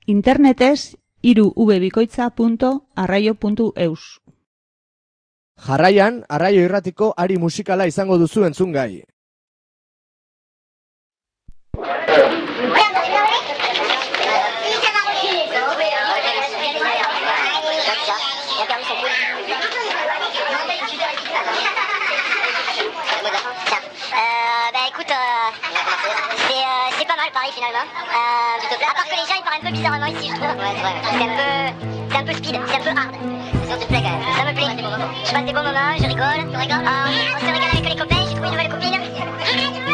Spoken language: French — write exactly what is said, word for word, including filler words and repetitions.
Internetez hiru v bikoitza puntu arraio puntu eus. Jarraian, Arraio Irratiko ari musikala izango duzu entzungai. Euh, bah écoute, euh, c'est, euh, c'est pas mal Paris finalement. Euh, plutôt à part que les gens ils parlent un peu bizarrement ici, je trouve. Ouais, c'est vrai. C'est un peu, c'est un peu speed, c'est un peu hard. Ça te plaît quand même. Ça me plaît. Je passe des bons moments, je rigole, on rigole. Euh, on se régale avec les copains, j'ai trouvé une nouvelle copine.